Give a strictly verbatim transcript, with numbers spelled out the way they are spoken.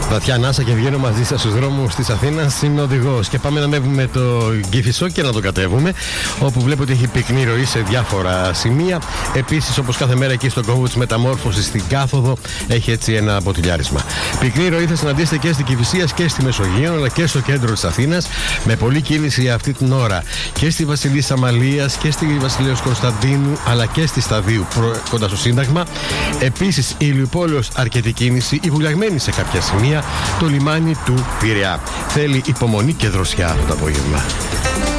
Βαθιά ανάσα και βγαίνω μαζί σας στους δρόμους της Αθήνας. Είμαι οδηγός και πάμε να ανέβουμε το Κηφισό και να το κατέβουμε, όπου βλέπω ότι έχει πυκνή ροή σε διάφορα σημεία. Επίσης, όπως κάθε μέρα εκεί στον κόμβο της μεταμόρφωσης στην κάθοδο, έχει έτσι ένα ποτηλιάρισμα. Πυκνή ροή θα συναντήσετε και στην Κηφισία και στη Μεσογείο, αλλά και στο κέντρο της Αθήνας, με πολλή κίνηση αυτή την ώρα και στη Βασιλίσσα Μαλίας και στη Βασιλέως Κωνσταντίνου, αλλά και στη Σταδίου κοντά στο Σύνταγμα. Επίσης, η Ηλιουπόλεως αρκετή κίνηση, η βουλιαγμένη σε κάποια σημεία, το λιμάνι του Πειραιά. Θέλει υπομονή και δροσιά αυτό το απόγευμα.